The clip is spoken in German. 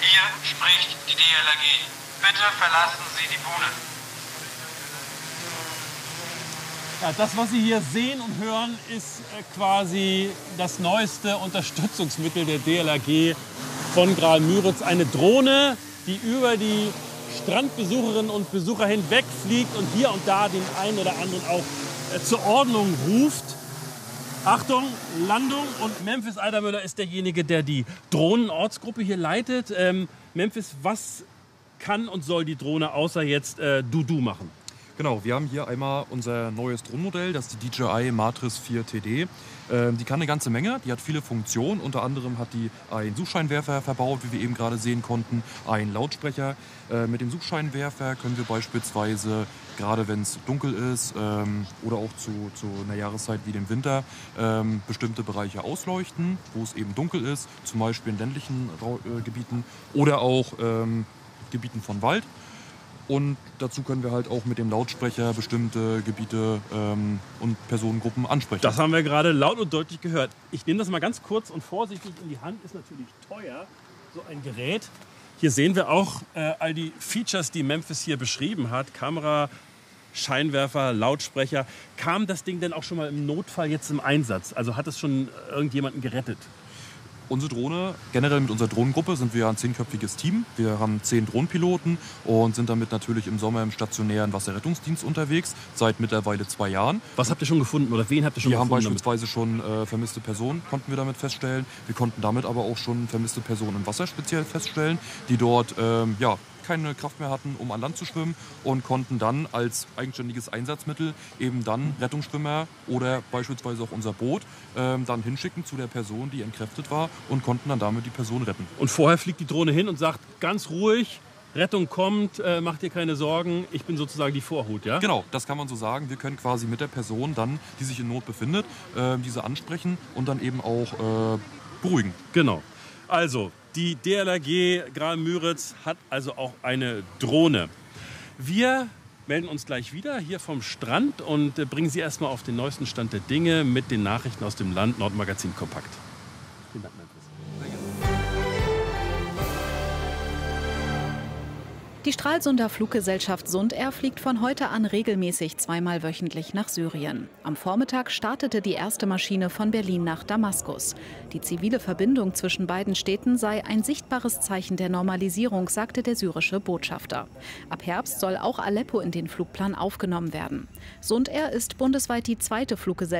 Hier spricht die DLRG. Bitte verlassen Sie die Bühne. Ja, das, was Sie hier sehen und hören, ist quasi das neueste Unterstützungsmittel der DLRG von Graal-Müritz. Eine Drohne, die über die Strandbesucherinnen und Besucher hinweg fliegt und hier und da den einen oder anderen auch zur Ordnung ruft. Achtung, Landung, und Memphis Eidermüller ist derjenige, der die Drohnenortsgruppe hier leitet. Memphis, was kann und soll die Drohne außer jetzt Du machen? Genau, wir haben hier einmal unser neues Drohnenmodell, das ist die DJI Matrix 4 TD. Die kann eine ganze Menge, die hat viele Funktionen. Unter anderem hat die einen Suchscheinwerfer verbaut, wie wir eben gerade sehen konnten, einen Lautsprecher. Mit dem Suchscheinwerfer können wir beispielsweise, gerade wenn es dunkel ist oder auch zu einer Jahreszeit wie dem Winter, bestimmte Bereiche ausleuchten, wo es eben dunkel ist, zum Beispiel in ländlichen Gebieten oder auch Gebieten von Wald. Und dazu können wir halt auch mit dem Lautsprecher bestimmte Gebiete und Personengruppen ansprechen. Das haben wir gerade laut und deutlich gehört. Ich nehme das mal ganz kurz und vorsichtig in die Hand. Ist natürlich teuer, so ein Gerät. Hier sehen wir auch all die Features, die Memphis hier beschrieben hat. Kamera, Scheinwerfer, Lautsprecher. Kam das Ding denn auch schon mal im Notfall jetzt im Einsatz? Also hat es schon irgendjemanden gerettet? Unsere Drohne, generell mit unserer Drohnengruppe sind wir ein 10-köpfiges Team. Wir haben 10 Drohnenpiloten und sind damit natürlich im Sommer im stationären Wasserrettungsdienst unterwegs, seit mittlerweile 2 Jahren. Was habt ihr schon gefunden oder wen habt ihr schon gefunden? Wir haben beispielsweise schon vermisste Personen, konnten wir damit feststellen. Wir konnten damit aber auch schon vermisste Personen im Wasser speziell feststellen, die dort keine Kraft mehr hatten, um an Land zu schwimmen, und konnten dann als eigenständiges Einsatzmittel eben dann Rettungsschwimmer oder beispielsweise auch unser Boot dann hinschicken zu der Person, die entkräftet war, und konnten dann damit die Person retten. Und vorher fliegt die Drohne hin und sagt ganz ruhig: Rettung kommt, macht dir keine Sorgen, ich bin sozusagen die Vorhut, ja? Genau, das kann man so sagen. Wir können quasi mit der Person dann, die sich in Not befindet, diese ansprechen und dann eben auch beruhigen. Genau. Also, die DLRG Graal-Müritz hat also auch eine Drohne. Wir melden uns gleich wieder hier vom Strand und bringen Sie erstmal auf den neuesten Stand der Dinge mit den Nachrichten aus dem Land. Nordmagazin Kompakt. Vielen Dank, Memphis. Die Stralsunder Fluggesellschaft Sund-Air fliegt von heute an regelmäßig zweimal wöchentlich nach Syrien. Am Vormittag startete die erste Maschine von Berlin nach Damaskus. Die zivile Verbindung zwischen beiden Städten sei ein sichtbares Zeichen der Normalisierung, sagte der syrische Botschafter. Ab Herbst soll auch Aleppo in den Flugplan aufgenommen werden. Sund-Air ist bundesweit die zweite Fluggesellschaft